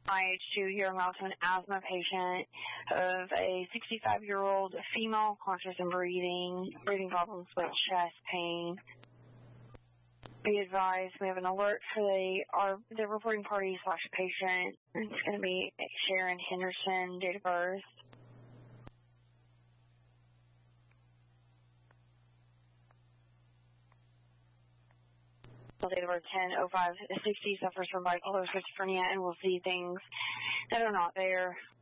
IH2 here. I'm also an asthma patient of a 65-year-old female, conscious and breathing problems with chest pain. Be advised, we have an alert for the reporting party / patient. It's going to be Sharon Henderson, date of birth. Date of birth 10/05/60, suffers from bipolar schizophrenia and will see things that are not there.